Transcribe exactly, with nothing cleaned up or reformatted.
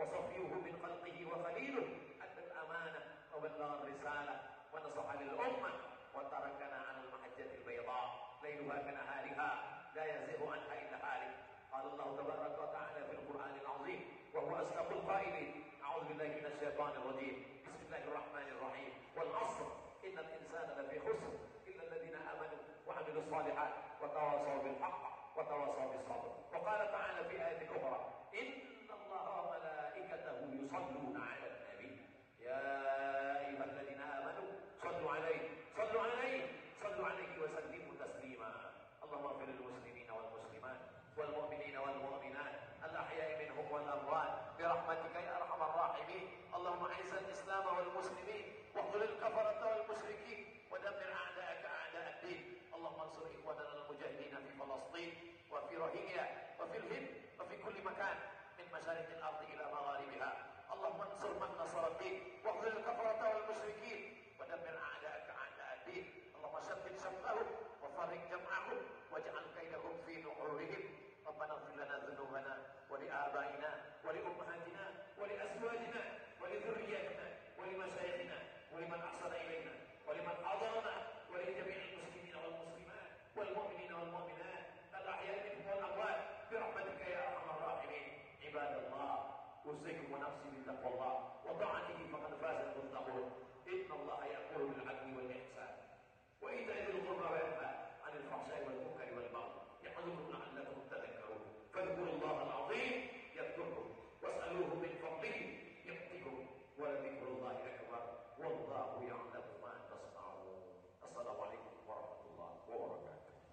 وصفيه من خلقه وخليله، أدى الأمانة وبلغ الرسالة ونصح للأمة وتركنا على المحجة البيضاء ليلها كنهارها لا يزيغ عنها إلا هالك. قال الله تبارك وتعالى في القرآن العظيم وهو أصدق القائلين: أعوذ بالله من الشيطان الرجيم، بسم الله الرحمن الرحيم، والعصر إن الإنسان لفي خسر إلا الذين آمنوا وعملوا الصالحات وتواصوا بالحق وتواصوا بالصبر. وقال تعالى في آية أخرى: إن الله وملائكته يصلون على النبي يا أيها الذين آمنوا صلوا عليه صلوا عليه صلوا عليه وسلموا تسليما. اللهم اغفر للمسلمين والمسلمات والمؤمنين والمؤمنات الأحياء منهم والأموات برحمتك يا أرحم الراحمين. اللهم أعز الإسلام والمسلمين واخذل الكفرة والمشركين ودمر أعداءك أعداء الدين. اللهم انصر إخواننا المجاهدين في فلسطين وفي روهينيا وفي الهند وفي كل مكان من مشارق الأرض إلى مغاربها. اللهم انصر من نصر الدين واخذل الكفرة والمشركين ودمر أعداءك أعداء الدين. اللهم شتت شملهم وفرق جمعهم واجعل كيدهم في نحورهم. ربنا اغفر لنا ذنوبنا ولآبائنا ولأمهاتنا ولأزواجنا ولذرياتنا ولمشايخنا ولمن أحسن إلينا